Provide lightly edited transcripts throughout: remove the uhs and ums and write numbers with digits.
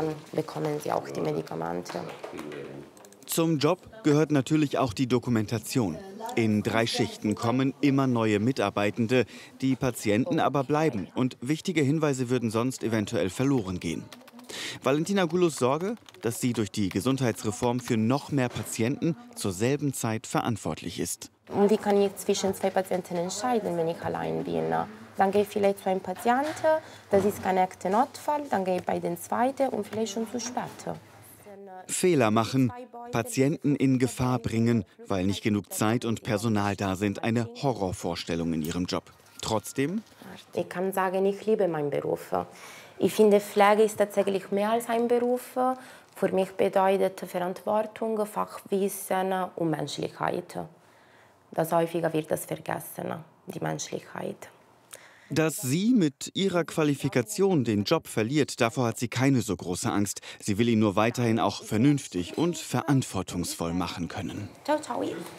dann bekommen sie auch die Medikamente. Zum Job gehört natürlich auch die Dokumentation. In 3 Schichten kommen immer neue Mitarbeitende, die Patienten aber bleiben und wichtige Hinweise würden sonst eventuell verloren gehen. Valentina Gullus Sorge, dass sie durch die Gesundheitsreform für noch mehr Patienten zur selben Zeit verantwortlich ist. Und wie kann ich zwischen 2 Patienten entscheiden, wenn ich allein bin? Dann gehe ich vielleicht zu einem Patienten, das ist kein echter Notfall, dann gehe ich bei den zweiten und vielleicht schon zu spät. Fehler machen, Patienten in Gefahr bringen, weil nicht genug Zeit und Personal da sind. Eine Horrorvorstellung in ihrem Job. Trotzdem? Ich kann sagen, ich liebe meinen Beruf. Ich finde, Pflege ist tatsächlich mehr als ein Beruf. Für mich bedeutet Verantwortung, Fachwissen und Menschlichkeit. Das häufiger wird das vergessen, die Menschlichkeit. Dass sie mit ihrer Qualifikation den Job verliert, davor hat sie keine so große Angst. Sie will ihn nur weiterhin auch vernünftig und verantwortungsvoll machen können. Ciao, ciao.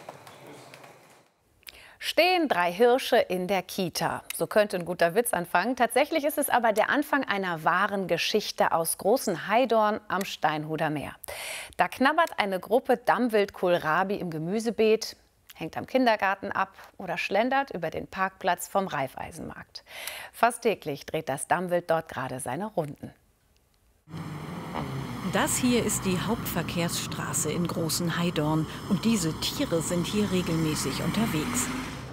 Stehen 3 Hirsche in der Kita. So könnte ein guter Witz anfangen. Tatsächlich ist es aber der Anfang einer wahren Geschichte aus Großen Heidorn am Steinhuder Meer. Da knabbert eine Gruppe Dammwild-Kohlrabi im Gemüsebeet, hängt am Kindergarten ab oder schlendert über den Parkplatz vom Raiffeisenmarkt. Fast täglich dreht das Dammwild dort gerade seine Runden. Das hier ist die Hauptverkehrsstraße in Großen Heidorn. Und diese Tiere sind hier regelmäßig unterwegs.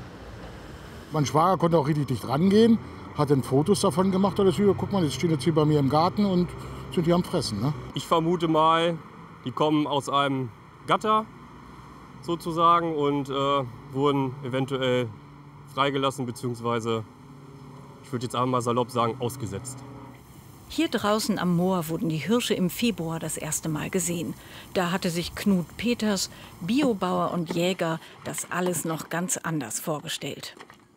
Mein Schwager konnte auch richtig dicht rangehen, hat dann Fotos davon gemacht. Hat gesagt, guck mal, die stehen jetzt hier bei mir im Garten und sind hier am Fressen. Ne? Ich vermute mal, die kommen aus einem Gatter sozusagen und wurden eventuell freigelassen bzw. ich würde jetzt einfach mal salopp sagen, ausgesetzt. Hier draußen am Moor wurden die Hirsche im Februar das erste Mal gesehen. Da hatte sich Knut Peters, Biobauer und Jäger, das alles noch ganz anders vorgestellt.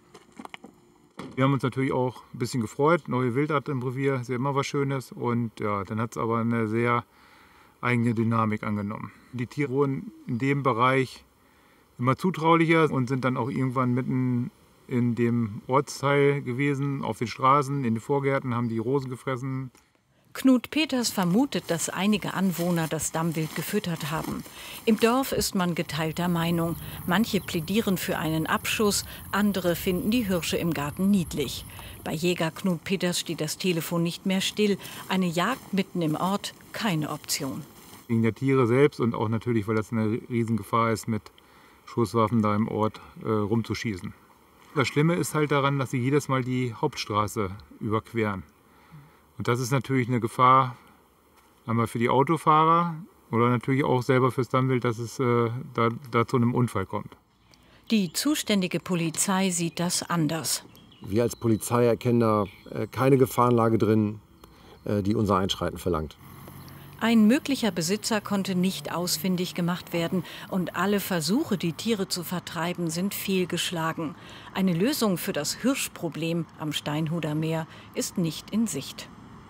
Wir haben uns natürlich auch ein bisschen gefreut. Neue Wildart im Revier ist ja immer was Schönes. Und ja, dann hat es aber eine sehr eigene Dynamik angenommen. Die Tiere wurden in dem Bereich immer zutraulicher und sind dann auch irgendwann mitten in dem Ortsteil gewesen, auf den Straßen, in den Vorgärten, haben die Rosen gefressen. Knut Peters vermutet, dass einige Anwohner das Dammwild gefüttert haben. Im Dorf ist man geteilter Meinung. Manche plädieren für einen Abschuss, andere finden die Hirsche im Garten niedlich. Bei Jäger Knut Peters steht das Telefon nicht mehr still. Eine Jagd mitten im Ort, keine Option. Wegen der Tiere selbst und auch natürlich, weil das eine Riesengefahr ist, mit Schusswaffen da im Ort rumzuschießen. Das Schlimme ist halt daran, dass sie jedes Mal die Hauptstraße überqueren. Und das ist natürlich eine Gefahr, einmal für die Autofahrer oder natürlich auch selber fürs Dammwild, dass es da zu einem Unfall kommt. Die zuständige Polizei sieht das anders. Wir als Polizei erkennen da keine Gefahrenlage drin, die unser Einschreiten verlangt. Ein möglicher Besitzer konnte nicht ausfindig gemacht werden und alle Versuche, die Tiere zu vertreiben, sind fehlgeschlagen. Eine Lösung für das Hirschproblem am Steinhuder Meer ist nicht in Sicht.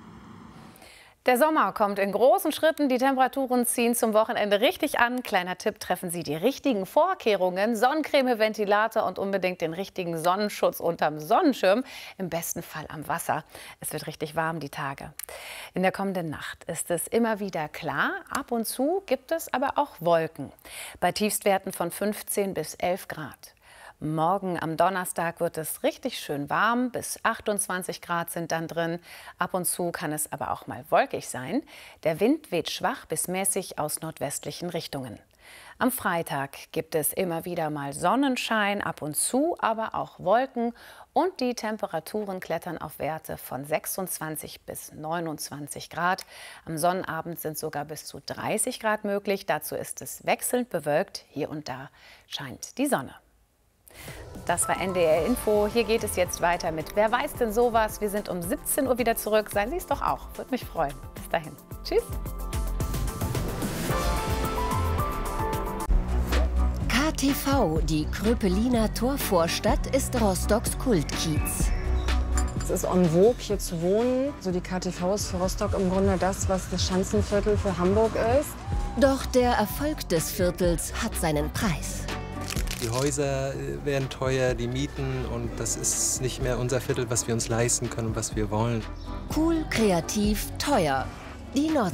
Der Sommer kommt in großen Schritten, die Temperaturen ziehen zum Wochenende richtig an. Kleiner Tipp, treffen Sie die richtigen Vorkehrungen, Sonnencreme, Ventilator und unbedingt den richtigen Sonnenschutz unterm Sonnenschirm, im besten Fall am Wasser. Es wird richtig warm die Tage. In der kommenden Nacht ist es immer wieder klar, ab und zu gibt es aber auch Wolken. Bei Tiefstwerten von 15 bis 11 Grad. Morgen am Donnerstag wird es richtig schön warm, bis 28 Grad sind dann drin. Ab und zu kann es aber auch mal wolkig sein. Der Wind weht schwach bis mäßig aus nordwestlichen Richtungen. Am Freitag gibt es immer wieder mal Sonnenschein, ab und zu aber auch Wolken. Und die Temperaturen klettern auf Werte von 26 bis 29 Grad. Am Sonnabend sind sogar bis zu 30 Grad möglich. Dazu ist es wechselnd bewölkt. Hier und da scheint die Sonne. Das war NDR Info. Hier geht es jetzt weiter mit Wer weiß denn sowas? Wir sind um 17 Uhr wieder zurück. Seien Sie es doch auch. Würde mich freuen. Bis dahin. Tschüss. KTV, die Kröpeliner Torvorstadt, ist Rostocks Kultkiez. Es ist en vogue, hier zu wohnen. So die KTV ist für Rostock im Grunde das, was das Schanzenviertel für Hamburg ist. Doch der Erfolg des Viertels hat seinen Preis. Die Häuser werden teuer, die Mieten, und das ist nicht mehr unser Viertel, was wir uns leisten können und was wir wollen. Cool, kreativ, teuer. Die